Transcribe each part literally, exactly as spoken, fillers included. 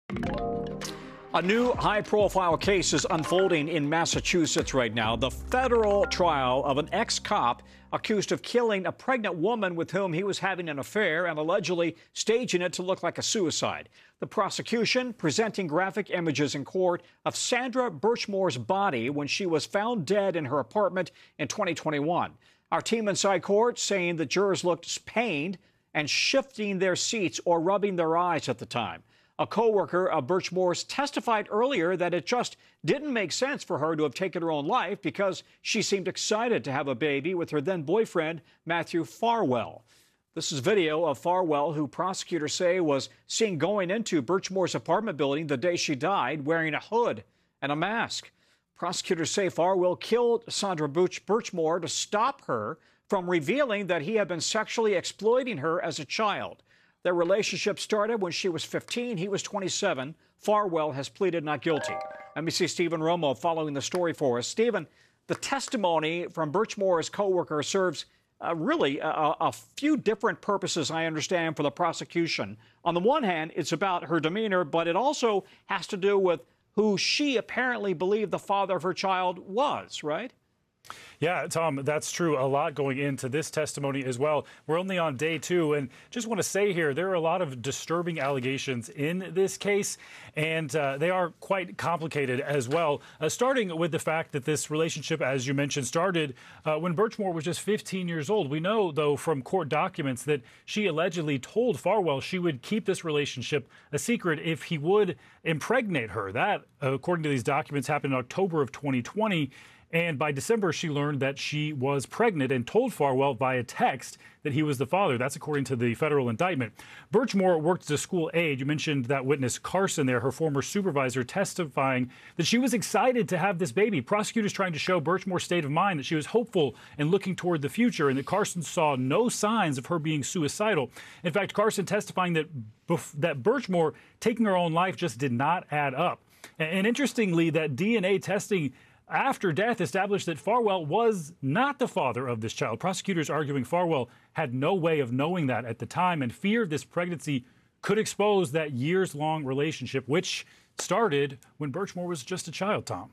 A new high-profile case is unfolding in Massachusetts right now. The federal trial of an ex-cop accused of killing a pregnant woman with whom he was having an affair and allegedly staging it to look like a suicide. The prosecution presenting graphic images in court of Sandra Birchmore's body when she was found dead in her apartment in twenty twenty-one. Our team inside court saying the jurors looked pained and shifting their seats or rubbing their eyes at the time. A co-worker of Birchmore's testified earlier that it just didn't make sense for her to have taken her own life because she seemed excited to have a baby with her then-boyfriend, Matthew Farwell. This is video of Farwell, who prosecutors say was seen going into Birchmore's apartment building the day she died, wearing a hood and a mask. Prosecutors say Farwell killed Sandra Birchmore to stop her from revealing that he had been sexually exploiting her as a child. Their relationship started when she was fifteen. He was twenty-seven. Farwell has pleaded not guilty. Let me see Stephen Romo following the story for us. Stephen, the testimony from Birchmore's co-worker serves uh, really a, a few different purposes, I understand, for the prosecution. On the one hand, it's about her demeanor, but it also has to do with who she apparently believed the father of her child was, right? Yeah, Tom, that's true. A lot going into this testimony as well. We're only on day two, and just want to say here, there are a lot of disturbing allegations in this case, and uh, they are quite complicated as well, uh, starting with the fact that this relationship, as you mentioned, started uh, when Birchmore was just fifteen years old. We know, though, from court documents that she allegedly told Farwell she would keep this relationship a secret if he would impregnate her. That, according to these documents, happened in October of twenty twenty. And by December, she learned that she was pregnant and told Farwell via text that he was the father. That's according to the federal indictment. Birchmore worked as a school aide. You mentioned that witness Carson there, her former supervisor, testifying that she was excited to have this baby. Prosecutors trying to show Birchmore's state of mind, that she was hopeful and looking toward the future, and that Carson saw no signs of her being suicidal. In fact, Carson testifying that, that Birchmore taking her own life just did not add up. And interestingly, that D N A testing after death established that Farwell was not the father of this child. Prosecutors arguing Farwell had no way of knowing that at the time and feared this pregnancy could expose that years-long relationship, which started when Birchmore was just a child, Tom.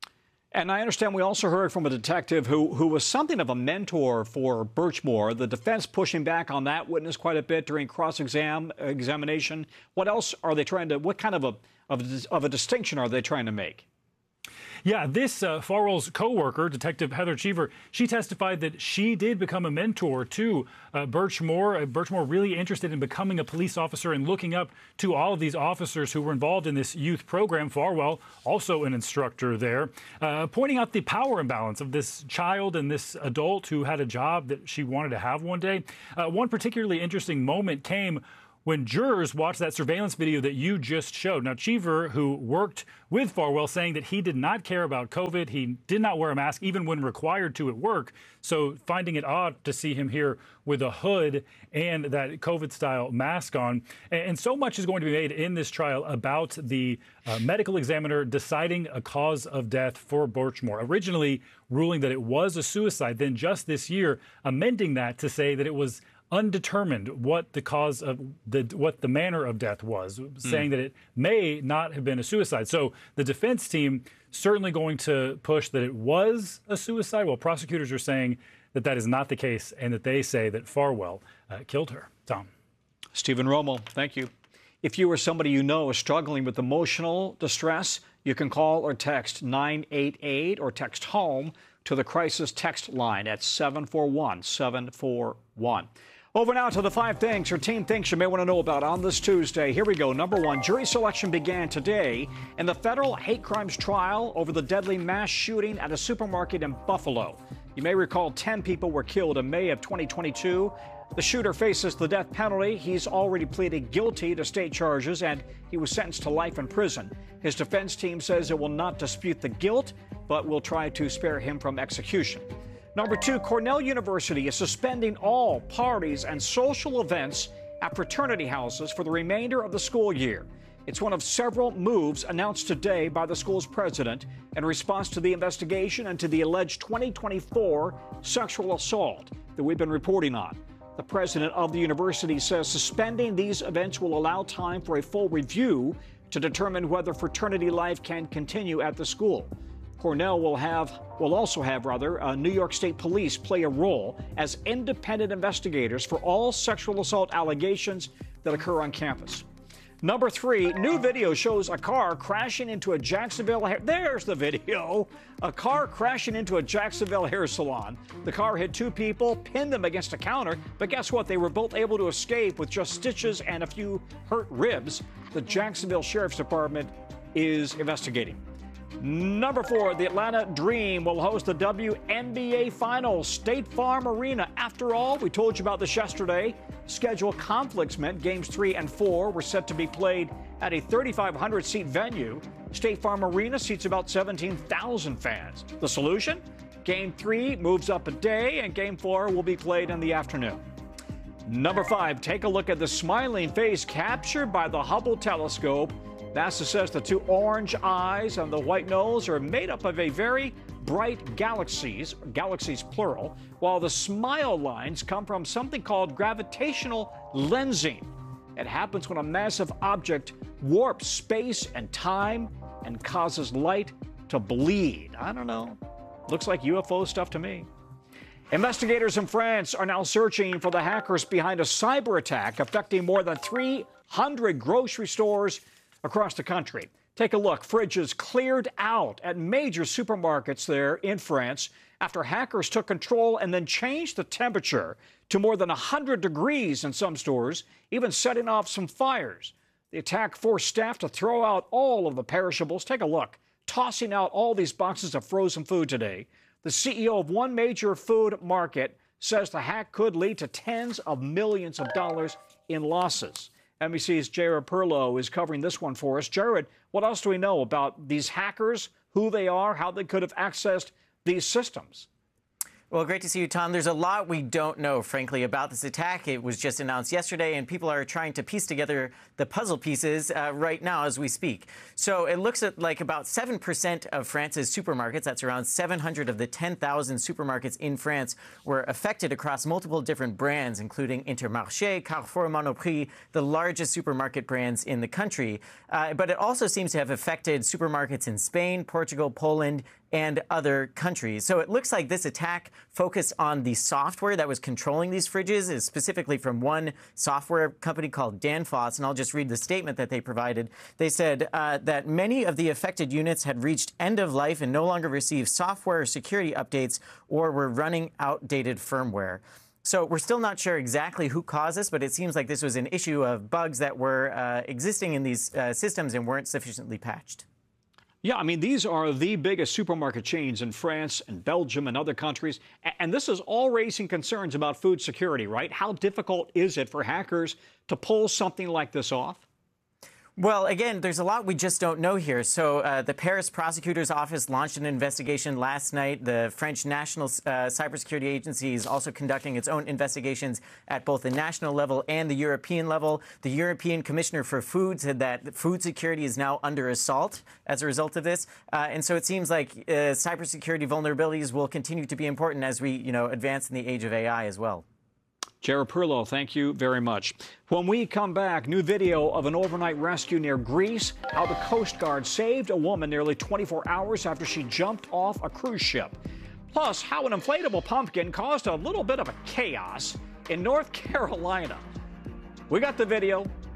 And I understand we also heard from a detective who, who was something of a mentor for Birchmore. The defense pushing back on that witness quite a bit during cross-exam examination. What else are they trying to, what kind of a, of a, of a distinction are they trying to make? Yeah, this uh, Farwell's co-worker, Detective Heather Cheever, she testified that she did become a mentor to uh, Birchmore. Uh, Birchmore really interested in becoming a police officer and looking up to all of these officers who were involved in this youth program. Farwell, also an instructor there, uh, pointing out the power imbalance of this child and this adult who had a job that she wanted to have one day. Uh, one particularly interesting moment came when jurors watched that surveillance video that you just showed. Now, Cheever, who worked with Farwell, saying that he did not care about COVID. He did not wear a mask, even when required to at work. So finding it odd to see him here with a hood and that COVID-style mask on. And so much is going to be made in this trial about the uh, medical examiner deciding a cause of death for Birchmore, originally ruling that it was a suicide, then just this year amending that to say that it was undetermined what the cause of the what the manner of death was, mm. saying that it may not have been a suicide. So the defense team certainly going to push that it was a suicide, while prosecutors are saying that that is not the case and that they say that Farwell uh, killed her. Tom. Stephen Romo, thank you. If you or somebody you know is struggling with emotional distress, you can call or text nine eight eight or text HOME to the crisis text line at seven four one seven four one. Over now to the five things your team thinks you may want to know about on this Tuesday. Here we go. Number one, jury selection began today in the federal hate crimes trial over the deadly mass shooting at a supermarket in Buffalo. You may recall ten people were killed in May of twenty twenty-two. The shooter faces the death penalty. He's already pleaded guilty to state charges, and he was sentenced to life in prison. His defense team says it will not dispute the guilt, but will try to spare him from execution. Number two, Cornell University is suspending all parties and social events at fraternity houses for the remainder of the school year. It's one of several moves announced today by the school's president in response to the investigation into the alleged twenty twenty-four sexual assault that we've been reporting on. The president of the university says suspending these events will allow time for a full review to determine whether fraternity life can continue at the school. Cornell will have, will also have, rather, uh, New York State Police play a role as independent investigators for all sexual assault allegations that occur on campus. Number three, new video shows a car crashing into a Jacksonville hair. There's the video. A car crashing into a Jacksonville hair salon. The car hit two people, pinned them against a counter, but guess what? They were both able to escape with just stitches and a few hurt ribs. The Jacksonville Sheriff's Department is investigating. Number four, the Atlanta Dream will host the W N B A Finals, State Farm Arena. After all, we told you about this yesterday. Schedule conflicts meant games three and four were set to be played at a thirty-five hundred seat venue. State Farm Arena seats about seventeen thousand fans. The solution? Game three moves up a day, and game four will be played in the afternoon. Number five, take a look at the smiling face captured by the Hubble telescope. NASA says the two orange eyes and the white nose are made up of a very bright galaxies, galaxies plural, while the smile lines come from something called gravitational lensing. It happens when a massive object warps space and time and causes light to bleed. I don't know. Looks like U F O stuff to me. Investigators in France are now searching for the hackers behind a cyber attack affecting more than three hundred grocery stores across the country. Take a look. Fridges cleared out at major supermarkets there in France after hackers took control and then changed the temperature to more than one hundred degrees in some stores, even setting off some fires. The attack forced staff to throw out all of the perishables. Take a look. Tossing out all these boxes of frozen food today. The C E O of one major food market says the hack could lead to tens of millions of dollars in losses. N B C's Jared Perlow is covering this one for us. Jared, what else do we know about these hackers, who they are, how they could have accessed these systems? Well, great to see you, Tom. There's a lot we don't know, frankly, about this attack. It was just announced yesterday, and people are trying to piece together the puzzle pieces uh, right now as we speak. So it looks at like about seven percent of France's supermarkets, that's around seven hundred of the ten thousand supermarkets in France, were affected across multiple different brands, including Intermarché, Carrefour, Monoprix, the largest supermarket brands in the country. Uh, but it also seems to have affected supermarkets in Spain, Portugal, Poland, and other countries. So it looks like this attack focused on the software that was controlling these fridges, is specifically from one software company called Danfoss. And I'll just read the statement that they provided. They said uh, that many of the affected units had reached end of life and no longer received software or security updates or were running outdated firmware. So we're still not sure exactly who caused this, but it seems like this was an issue of bugs that were uh, existing in these uh, systems and weren't sufficiently patched. Yeah, I mean, these are the biggest supermarket chains in France and Belgium and other countries. And this is all raising concerns about food security, right? How difficult is it for hackers to pull something like this off? Well, again, there's a lot we just don't know here. So uh, the Paris prosecutor's office launched an investigation last night. The French National uh, Cybersecurity Agency is also conducting its own investigations at both the national level and the European level. The European Commissioner for Food said that food security is now under assault as a result of this. Uh, and so it seems like uh, cybersecurity vulnerabilities will continue to be important as we, you know, advance in the age of A I as well. Jared Perlow, thank you very much. When we come back, new video of an overnight rescue near Greece, how the Coast Guard saved a woman nearly twenty-four hours after she jumped off a cruise ship. Plus, how an inflatable pumpkin caused a little bit of a chaos in North Carolina. We got the video